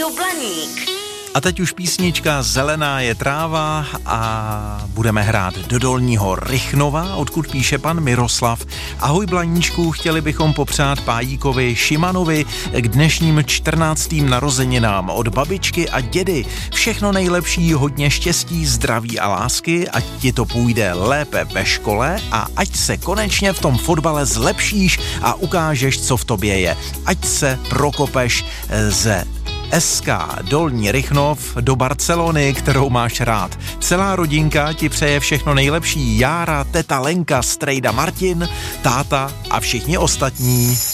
Rádio Blaník. A teď už písnička Zelená je tráva a budeme hrát do Dolního Rychnova, odkud píše pan Miroslav. Ahoj Blaníčku, chtěli bychom popřát Pájíkovi Šimanovi k dnešním 14. narozeninám od babičky a dědy. Všechno nejlepší, hodně štěstí, zdraví a lásky, ať ti to půjde lépe ve škole a ať se konečně v tom fotbale zlepšíš a ukážeš, co v tobě je. Ať se prokopeš ze SK Dolní Rychnov do Barcelony, kterou máš rád. Celá rodinka ti přeje všechno nejlepší. Jára, teta Lenka, strejda Martin, táta a všichni ostatní.